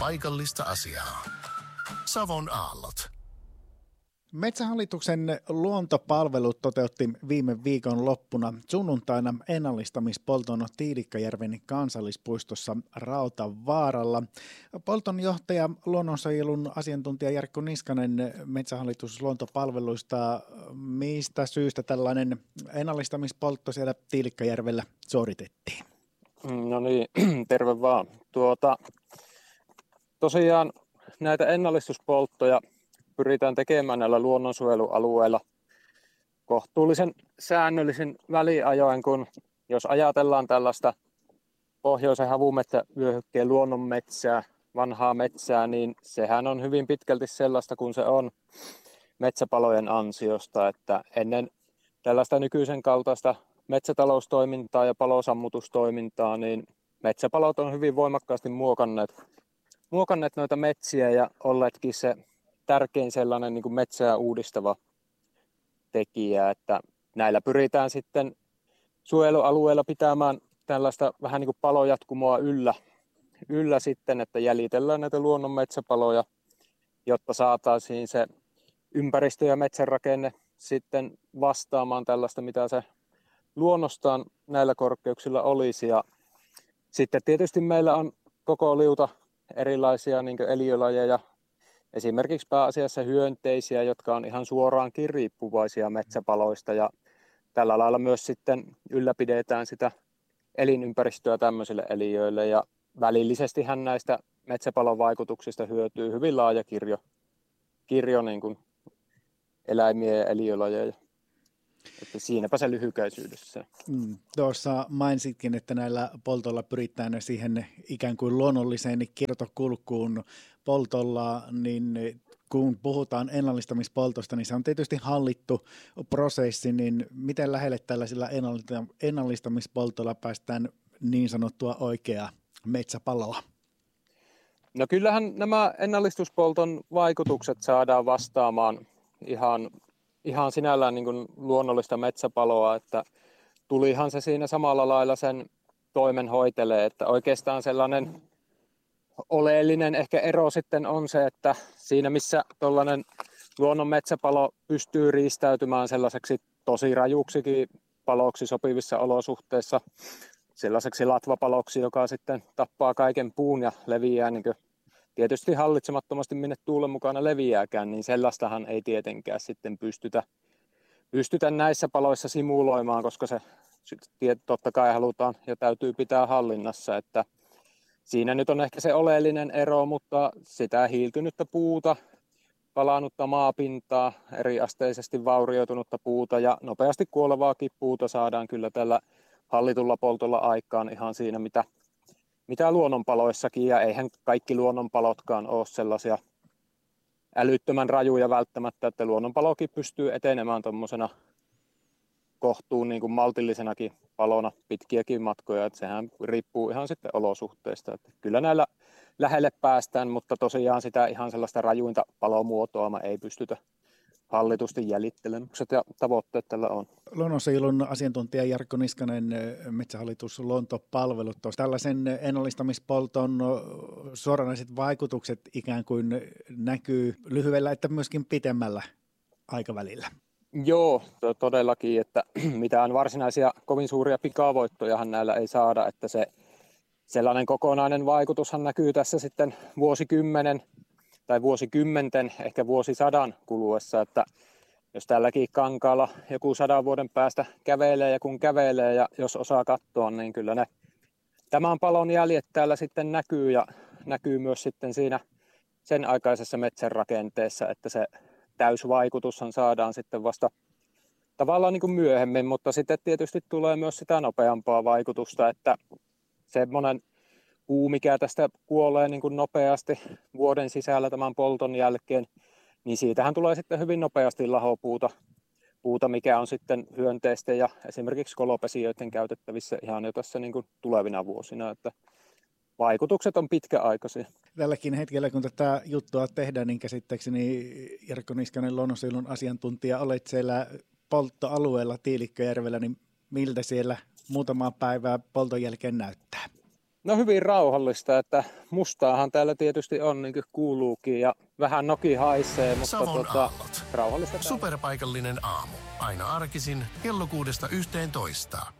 paikallista asiaa. Savon aallot. Metsähallituksen luontopalvelut toteutti viime viikon loppuna sunnuntaina ennallistamispolton Tiilikkajärven kansallispuistossa Rautavaaralla. Polton johtaja, luonnonsuojelun asiantuntija Jarkko Niskanen Metsähallitus luontopalveluista. Mistä syystä tällainen ennallistamispoltto siellä Tiilikkajärvellä suoritettiin? No niin, terve vaan. Tosiaan näitä ennallistuspolttoja pyritään tekemään näillä luonnonsuojelualueilla kohtuullisen säännöllisin väliajoin, kun jos ajatellaan tällaista pohjoisen havumetsävyöhykkeen luonnonmetsää, vanhaa metsää, niin sehän on hyvin pitkälti sellaista kuin se on metsäpalojen ansiosta, että ennen tällaista nykyisen kaltaista metsätaloustoimintaa ja palosammutustoimintaa, niin metsäpalot on hyvin voimakkaasti muokanneet noita metsiä ja olleetkin se tärkein sellainen niin kuin metsää uudistava tekijä, että näillä pyritään sitten suojelualueella pitämään tällaista vähän niin kuin palojatkumoa yllä sitten, että jäljitellään näitä luonnon metsäpaloja, jotta saataisiin se ympäristö- ja metsänrakenne sitten vastaamaan tällaista, mitä se luonnostaan näillä korkeuksilla olisi. Ja sitten tietysti meillä on koko liuta erilaisia niin kuin eliölajeja, esimerkiksi pääasiassa hyönteisiä, jotka on ihan suoraankin riippuvaisia metsäpaloista, ja tällä lailla myös sitten ylläpidetään sitä elinympäristöä tämmöisille eliöille, ja välillisestihän näistä metsäpalon vaikutuksista hyötyy hyvin laaja kirjo niin kuin eläimiä ja eliölajeja. Että siinäpä se lyhykäisyydessä. Tuossa mainitsitkin, että näillä poltolla pyritään siihen ikään kuin luonnolliseen kiertokulkuun poltolla, niin kun puhutaan ennallistamispoltosta, niin se on tietysti hallittu prosessi, niin miten lähelle tällaisilla ennallistamispoltolla päästään niin sanottua oikeaa metsäpaloa? No kyllähän nämä ennallistuspolton vaikutukset saadaan vastaamaan ihan sinällään niin kuin luonnollista metsäpaloa, että tulihan se siinä samalla lailla sen toimen hoitelee, että oikeastaan sellainen oleellinen ehkä ero sitten on se, että siinä missä tuollainen luonnon metsäpalo pystyy riistäytymään sellaiseksi tosi rajuksikin paloksi sopivissa olosuhteissa, sellaiseksi latvapaloksi, joka sitten tappaa kaiken puun ja leviää niin kuin tietysti hallitsemattomasti minne tuulen mukana leviääkään, niin sellaistahan ei tietenkään sitten pystytä näissä paloissa simuloimaan, koska se totta kai halutaan ja täytyy pitää hallinnassa, että siinä nyt on ehkä se oleellinen ero, mutta sitä hiiltynyttä puuta, palanutta maapintaa, eriasteisesti vaurioitunutta puuta ja nopeasti kuolevaakin puuta saadaan kyllä tällä hallitulla poltolla aikaan ihan siinä, mitä luonnonpaloissakin, ja eihän kaikki luonnonpalotkaan ole sellaisia älyttömän rajuja välttämättä, että luonnonpalokin pystyy etenemään tuommoisena kohtuun niin kuin maltillisenakin palona pitkiäkin matkoja, että sehän riippuu ihan sitten olosuhteista, että kyllä näillä lähelle päästään, mutta tosiaan sitä ihan sellaista rajuinta palomuotoa ei pystytä hallitusti jäljittelemään, ja tavoitteet tällä on. Luonnonsuojelun asiantuntija Jarkko Niskanen, Metsähallitus luontopalvelut. Tällaisen ennallistamispolton suoranaiset vaikutukset ikään kuin näkyy lyhyellä että myöskin pitemmällä aikavälillä. Joo, todellakin, että mitään varsinaisia kovin suuria pikavoittojahan näillä ei saada, että se sellainen kokonainen vaikutushan näkyy tässä sitten vuosikymmenen tai vuosikymmenten, ehkä vuosisadan kuluessa, että jos tälläkin kankaalla joku 100 vuoden päästä kävelee ja kun kävelee ja jos osaa katsoa, niin kyllä ne tämän palon jäljet täällä sitten näkyy ja näkyy myös sitten siinä sen aikaisessa metsän rakenteessa, että se täysvaikutushan saadaan sitten vasta tavallaan niin kuin myöhemmin, mutta sitten tietysti tulee myös sitä nopeampaa vaikutusta, että semmoinen puu, mikä tästä kuolee niin kuin nopeasti vuoden sisällä tämän polton jälkeen, niin siitähän tulee sitten hyvin nopeasti lahopuuta, mikä on sitten hyönteisten ja esimerkiksi kolopesijöiden käytettävissä ihan jo tässä niin kuin tulevina vuosina, että vaikutukset on pitkäaikaisia. Tälläkin hetkellä, kun tätä juttua tehdään, niin käsittääkseni Jarkko Niskanen, luonnonsuojelun asiantuntija, olet siellä polttoalueella Tiilikkajärvellä, niin miltä siellä muutamaa päivää polton jälkeen näyttää? No hyvin rauhallista, että mustaahan täällä tietysti on, niin kuin kuuluukin, ja vähän noki haisee, mutta Savon aallot. rauhallista täällä. Superpaikallinen aamu. Aina arkisin kello 6–11.